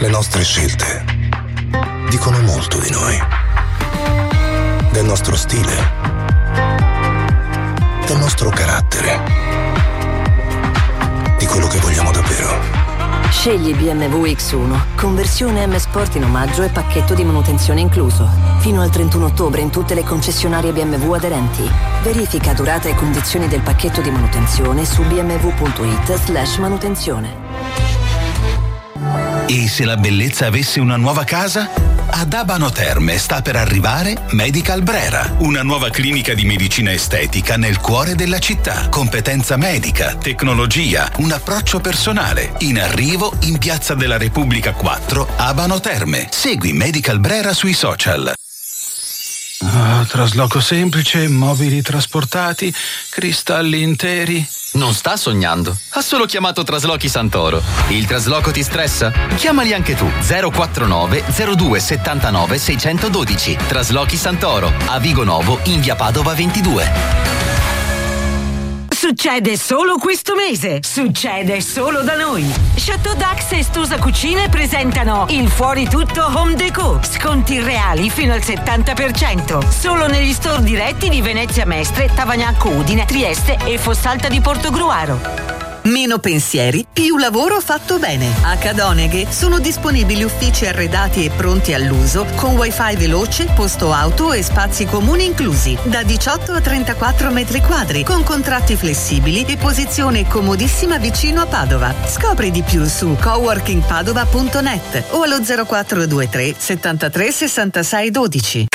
Le nostre scelte dicono molto di noi, del nostro stile, del nostro carattere, di quello che vogliamo davvero. Scegli BMW X1, conversione M Sport in omaggio e pacchetto di manutenzione incluso. Fino al 31 ottobre in tutte le concessionarie BMW aderenti. Verifica durata e condizioni del pacchetto di manutenzione su bmw.it/manutenzione. E se la bellezza avesse una nuova casa? Ad Abano Terme sta per arrivare Medical Brera, una nuova clinica di medicina estetica nel cuore della città. Competenza medica, tecnologia, un approccio personale. In arrivo in Piazza della Repubblica 4, Abano Terme. Segui Medical Brera sui social. Trasloco semplice, mobili trasportati, cristalli interi. Non sta sognando, ha solo chiamato Traslochi Santoro. Il trasloco ti stressa? Chiamali anche tu, 049 02 79 612. Traslochi Santoro, a Vigo Novo, in via Padova 22. Succede solo questo mese, succede solo da noi. Chateau Dax e Stosa Cucine presentano il Fuori Tutto Home Déco. Sconti reali fino al 70%. Solo negli store diretti di Venezia Mestre, Tavagnacco Udine, Trieste e Fossalta di Portogruaro. Meno pensieri, più lavoro fatto bene. A Cadoneghe sono disponibili uffici arredati e pronti all'uso con wifi veloce, posto auto e spazi comuni inclusi, da 18 a 34 metri quadri, con contratti flessibili e posizione comodissima vicino a Padova. Scopri di più su coworkingpadova.net o allo 0423 73 66 12.